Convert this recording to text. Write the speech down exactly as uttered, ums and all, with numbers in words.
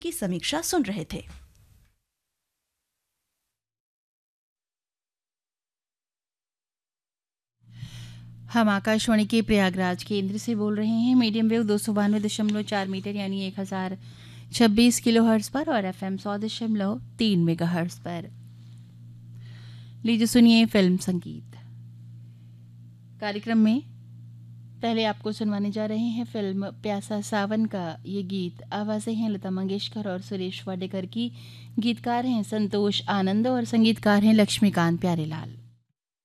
की समीक्षा सुन रहे थे। हम आकाशवाणी के प्रयागराज केंद्र से बोल रहे हैं। मीडियम वेव दो सौ बानवे दशमलव चार मीटर यानी एक हज़ार छब्बीस किलो हर्ट्स पर और एफ एम सौ दशमलव तीन मेगा हर्ट्स पर। लीजिए सुनिए फिल्म संगीत कार्यक्रम में पहले आपको सुनवाने जा रहे हैं फिल्म प्यासा सावन का ये गीत। आवाज़ें हैं लता मंगेशकर और सुरेश वाडेकर की, गीतकार हैं संतोष आनंद और संगीतकार हैं लक्ष्मीकांत प्यारेलाल।